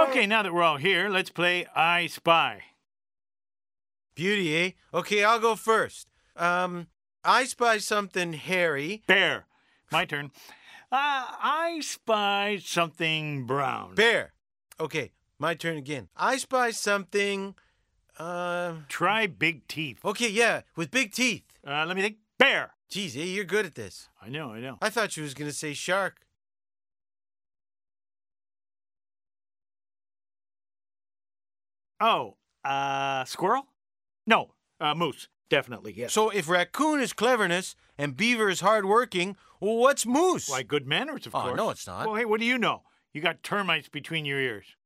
Okay, now that we're all here, let's play I Spy. Beauty, eh? Okay, I'll go first. I spy something hairy. Bear. My turn. I spy something brown. Bear. Okay, my turn again. I spy something, Try big teeth. Okay, yeah, with big teeth. Let me think. Bear. Geez, you're good at this. I know. I thought you was going to say shark. Oh, squirrel? No, moose. Definitely, yes. So if raccoon is cleverness and beaver is hardworking, well, what's moose? Why, good manners, of course. No, it's not. Well, hey, what do you know? You got termites between your ears.